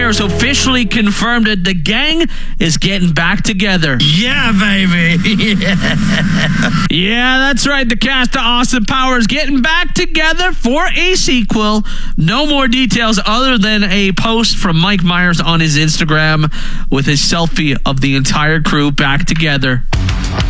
Myers officially confirmed that the gang is getting back together. Yeah, baby. Yeah, that's right. The cast of Austin Powers getting back together for a sequel. No more details other than a post from Mike Myers on his Instagram with his selfie of the entire crew back together.